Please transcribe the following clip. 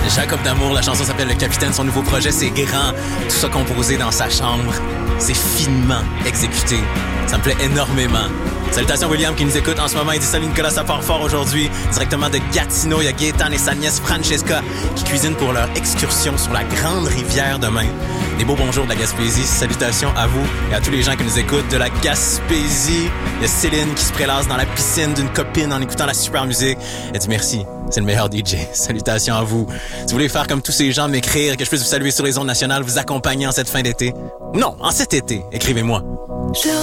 Jacob D'Amour, la chanson s'appelle Le Capitaine, son nouveau projet, c'est grand, tout ça composé dans sa chambre, c'est finement exécuté, ça me plaît énormément. Salutations William qui nous écoute en ce moment, il dit salut Nicolas, ça part fort aujourd'hui, directement de Gatineau, il y a Gaétan et sa nièce Francesca qui cuisinent pour leur excursion sur la grande rivière demain. Des beaux bonjours de la Gaspésie, salutations à vous et à tous les gens qui nous écoutent de la Gaspésie. Il y a Céline qui se prélasse dans la piscine d'une copine en écoutant la super musique. Elle dit merci, c'est le meilleur DJ. Salutations à vous. Si vous voulez faire comme tous ces gens, m'écrire, que je puisse vous saluer sur les ondes nationales, vous accompagner en cette fin d'été. Non, en cet été, écrivez-moi.